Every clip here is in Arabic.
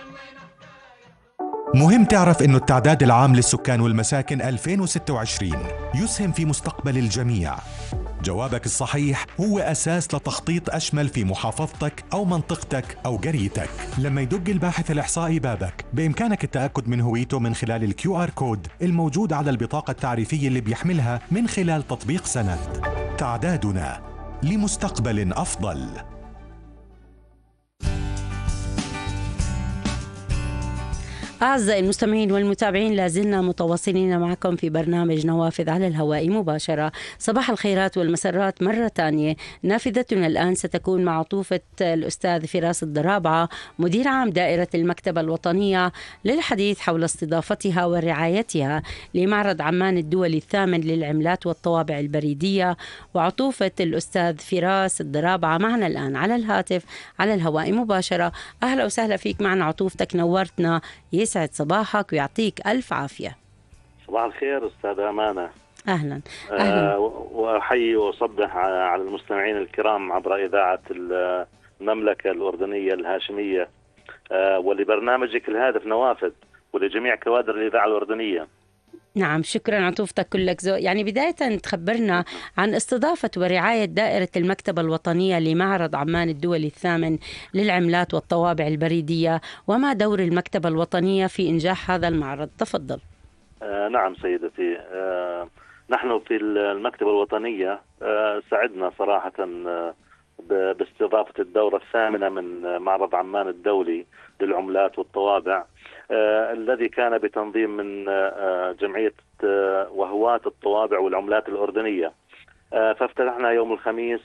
مهم تعرف إنه التعداد العام للسكان والمساكن 2026 يسهم في مستقبل الجميع. جوابك الصحيح هو أساس لتخطيط أشمل في محافظتك أو منطقتك أو قريتك. لما يدق الباحث الإحصائي بابك، بإمكانك التأكد من هويته من خلال الكيو آر كود الموجود على البطاقة التعريفية اللي بيحملها من خلال تطبيق سند. تعدادنا لمستقبل أفضل. أعزائي المستمعين والمتابعين، لازلنا متواصلين معكم في برنامج نوافذ على الهواء مباشرة. صباح الخيرات والمسرات مرة تانية. نافذتنا الآن ستكون مع عطوفة الأستاذ فراس الضرابعة، مدير عام دائرة المكتبة الوطنية، للحديث حول استضافتها ورعايتها لمعرض عمان الدولي الثامن للعملات والطوابع البريدية. وعطوفة الأستاذ فراس الضرابعة معنا الآن على الهاتف على الهواء مباشرة. أهلا وسهلا فيك معنا عطوفتك، نورتنا، يسعد صباحك ويعطيك ألف عافية. صباح الخير أستاذة أمانة. أهلا أهلا. وأحيي وأصبح على المستمعين الكرام عبر إذاعة المملكة الأردنية الهاشمية، ولبرنامجك الهادف نوافذ، ولجميع كوادر الإذاعة الأردنية. نعم، شكرا عطوفتك كلك ذوق. يعني بداية تخبرنا عن استضافة ورعاية دائرة المكتبة الوطنية لمعرض عمان الدولي الثامن للعملات والطوابع البريدية، وما دور المكتبة الوطنية في إنجاح هذا المعرض؟ تفضل. نعم سيدتي، نحن في المكتبة الوطنية سعدنا صراحة باستضافة الدورة الثامنة من معرض عمان الدولي للعملات والطوابع، الذي كان بتنظيم من جمعية وهواة الطوابع والعملات الأردنية. فافتتحنا يوم الخميس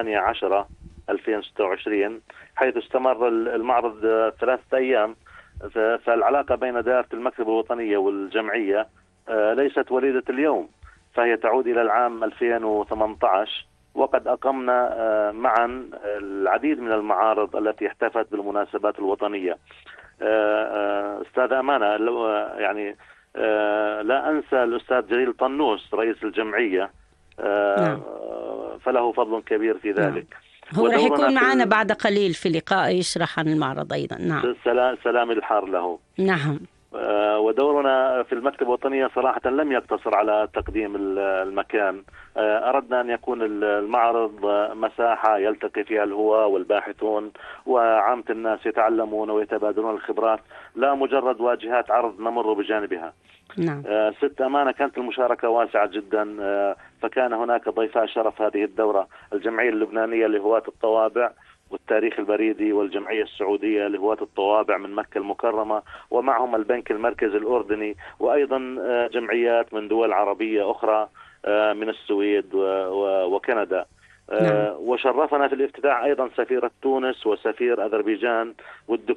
18/10/2026، حيث استمر المعرض 3 أيام. فالعلاقة بين دائرة المكتبة الوطنية والجمعية ليست وليدة اليوم، فهي تعود إلى العام 2018، وقد أقمنا معا العديد من المعارض التي احتفت بالمناسبات الوطنية. أستاذ أمانة، يعني لا أنسى الأستاذ جليل طنوس رئيس الجمعية، نعم. فله فضل كبير في ذلك. نعم. هو رح يكون معنا بعد قليل في لقاء يشرح عن المعرض أيضا. نعم. سلام الحار له. نعم. ودورنا في المكتبة الوطنية صراحة لم يقتصر على تقديم المكان. أردنا أن يكون المعرض مساحة يلتقي فيها الهواة والباحثون وعامة الناس يتعلمون ويتبادلون الخبرات، لا مجرد واجهات عرض نمر بجانبها. نعم. ست أمانة، كانت المشاركة واسعة جدا، فكان هناك ضيفاء شرف هذه الدورة: الجمعية اللبنانية لهواة الطوابع والتاريخ البريدي، والجمعية السعودية لهواة الطوابع من مكة المكرمة، ومعهم البنك المركزي الأردني، وأيضا جمعيات من دول عربية أخرى من السويد وكندا. وشرفنا في الافتتاح أيضا سفيرة تونس وسفير أذربيجان